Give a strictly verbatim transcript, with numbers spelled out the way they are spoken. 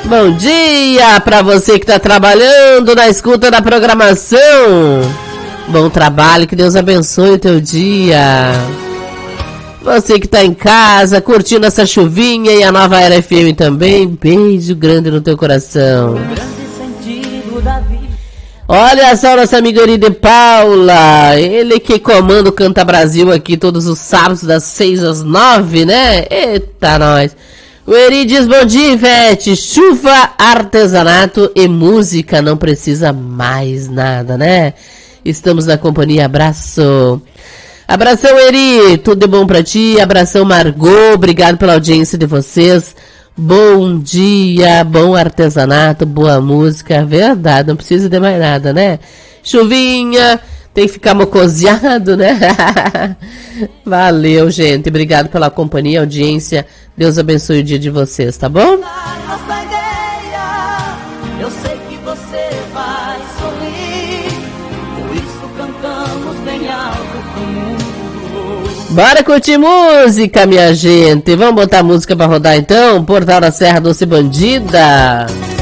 Bom dia pra você que tá trabalhando na escuta da programação. Bom trabalho, que Deus abençoe o teu dia. Você que tá em casa, curtindo essa chuvinha e a Nova Era F M também, beijo grande no teu coração. Olha só nossa amiga Eri de Paula, ele que comanda o Canta Brasil aqui todos os sábados das seis às nove, né? Eita nós. O Eri diz, bom dia Ivete, chuva, artesanato e música, não precisa mais nada, né? Estamos na companhia, abraço. Abração Eri, tudo de bom pra ti, abração Margot, obrigado pela audiência de vocês. Bom dia, bom artesanato, boa música, verdade, não precisa de mais nada, né? Chuvinha, tem que ficar mocoseado, né? Valeu, gente, obrigado pela companhia, audiência, Deus abençoe o dia de vocês, tá bom? Eu sei que você vai sorrir, por isso cantamos bem alto pro mundo. Bora curtir música, minha gente. Vamos botar música pra rodar então? Portal da Serra Doce Bandida.